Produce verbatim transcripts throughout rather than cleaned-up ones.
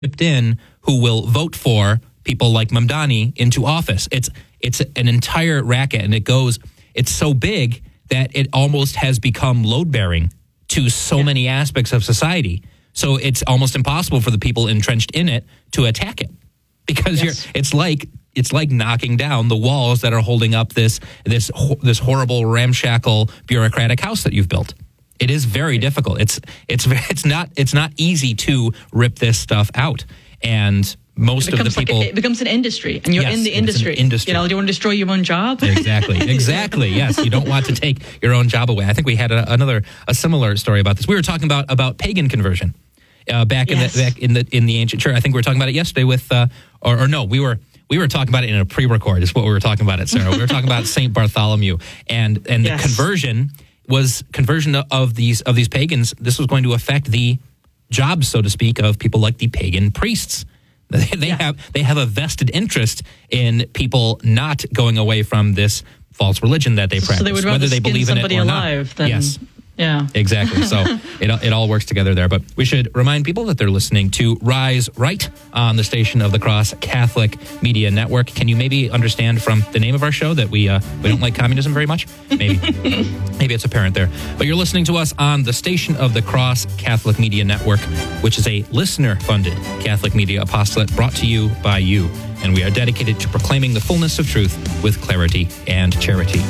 Tipped in who will vote for people like Mamdani into office. It's it's an entire racket, and it goes. It's so big that it almost has become load bearing to so yeah. many aspects of society. So it's almost impossible for the people entrenched in it to attack it, because yes. you're. It's like it's like knocking down the walls that are holding up this this this horrible ramshackle bureaucratic house that you've built. It is very difficult. It's it's it's not it's not easy to rip this stuff out, and most of the people like a, it becomes an industry, and you're yes, in the industry. industry. You know, do you want to destroy your own job? Exactly, exactly. Yes, you don't want to take your own job away. I think we had a, another a similar story about this. We were talking about about pagan conversion uh, back yes. in the back in the in the ancient church. I think we were talking about it yesterday with, uh, or, or no, we were. We were talking about it in a pre-record. Is what we were talking about it, Sarah. We were talking about Saint Bartholomew and and yes. the conversion. Was conversion of these of these pagans. This was going to affect the jobs, so to speak, of people like the pagan priests. They, they yeah. have they have a vested interest in people not going away from this false religion that they practice, so they would whether they skin believe in it or alive not. Than, yes. Yeah. Exactly. So it it all works together there. But we should remind people that they're listening to Rise Right on the Station of the Cross Catholic Media Network. Can you maybe understand from the name of our show that we uh, we don't like communism very much? Maybe. Maybe it's apparent there. But you're listening to us on the Station of the Cross Catholic Media Network, which is a listener-funded Catholic media apostolate brought to you by you. And we are dedicated to proclaiming the fullness of truth with clarity and charity.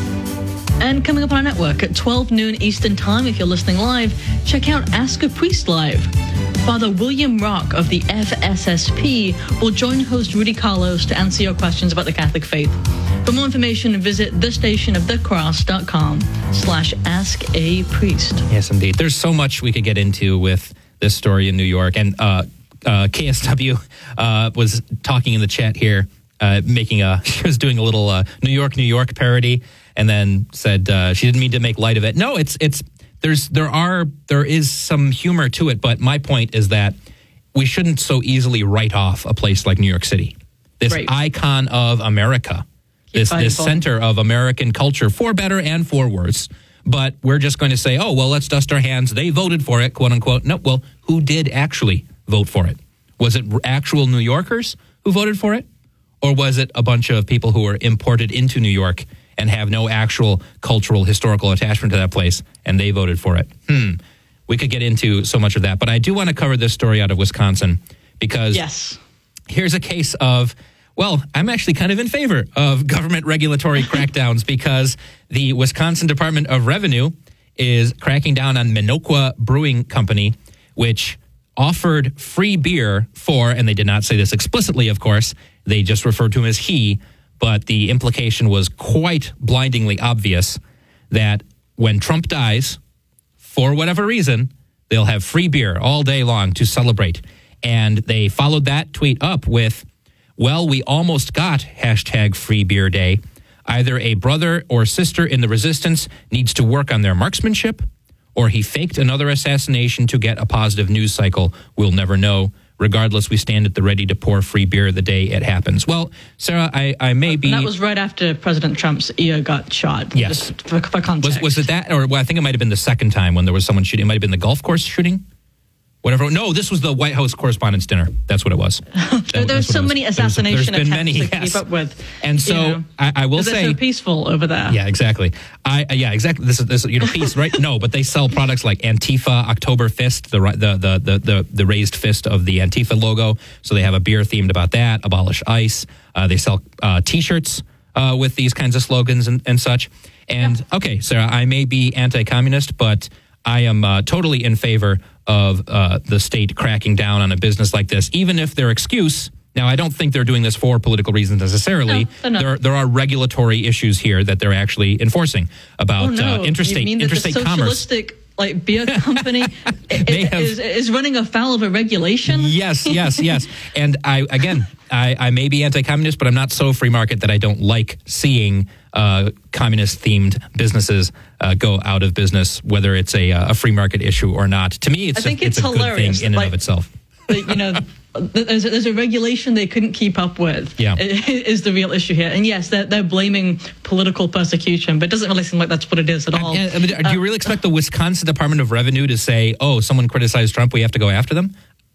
And coming up on our network at twelve noon Eastern Time, if you're listening live, check out Ask a Priest Live. Father William Rock of the F S S P will join host Rudy Carlos to answer your questions about the Catholic faith. For more information, visit thestationofthecross.com slash ask a priest. Yes, indeed. There's so much we could get into with this story in New York. And uh, uh, K S W uh, was talking in the chat here, uh, making a, she was doing a little uh, New York, New York parody. And then said uh, she didn't mean to make light of it. No, it's it's there's there are there is some humor to it, but my point is that we shouldn't so easily write off a place like New York City, this right. icon of America, Keep this this center of American culture, for better and for worse. But we're just going to say, oh well, let's dust our hands. They voted for it, quote unquote. No, well, who did actually vote for it? Was it actual New Yorkers who voted for it, or was it a bunch of people who were imported into New York and have no actual cultural, historical attachment to that place, and they voted for it? Hmm. We could get into so much of that, but I do want to cover this story out of Wisconsin, because yes. here's a case of, well, I'm actually kind of in favor of government regulatory crackdowns, because the Wisconsin Department of Revenue is cracking down on Minocqua Brewing Company, which offered free beer for, and they did not say this explicitly, of course, they just referred to him as he, but the implication was quite blindingly obvious that when Trump dies, for whatever reason, they'll have free beer all day long to celebrate. And they followed that tweet up with, well, we almost got hashtag free beer day. Either a brother or sister in the resistance needs to work on their marksmanship, or he faked another assassination to get a positive news cycle. We'll never know. Regardless, we stand at the ready to pour free beer the day it happens. Well, Sarah, I, I may be... And that was right after President Trump's ear got shot. Yes. Just for, for context. Was, was it that? Or well, I think it might have been the second time when there was someone shooting. It might have been the golf course shooting. Whatever. No, this was the White House Correspondents' Dinner. That's what it was. there, there's so many assassination there's, there's attempts many, to yes. keep up with. And so, you know, I, I will say... They're so peaceful over there. Yeah, exactly. I uh, Yeah, exactly. This is, this, you know, peace, right? No, but they sell products like Antifa, October Fist, the, the, the, the, the, the raised fist of the Antifa logo. So they have a beer themed about that, Abolish ICE. Uh, they sell uh, T-shirts uh, with these kinds of slogans and, and such. And, yeah. okay, Sarah, I may be anti-communist, but I am uh, totally in favor of uh, the state cracking down on a business like this, even if their excuse... Now, I don't think they're doing this for political reasons necessarily. No, there, there are regulatory issues here that they're actually enforcing about oh, no. uh, interstate, you mean interstate that the commerce. Socialistic, like, beer company is, have, is, is running afoul of a regulation? Yes, yes, yes. And I, again, I, I may be anti-communist, but I'm not so free market that I don't like seeing uh, communist-themed businesses uh, go out of business, whether it's a, a free market issue or not. To me, it's, I think a, it's, it's a hilarious. good thing in like, and of itself. You know, there's a, there's a regulation they couldn't keep up with. Yeah. Is the real issue here. And yes, they're, they're blaming political persecution, but it doesn't really seem like that's what it is at all. I, I mean, do you really expect the Wisconsin Department of Revenue to say, oh, someone criticized Trump, we have to go after them?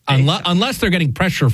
unless, unless they're getting pressure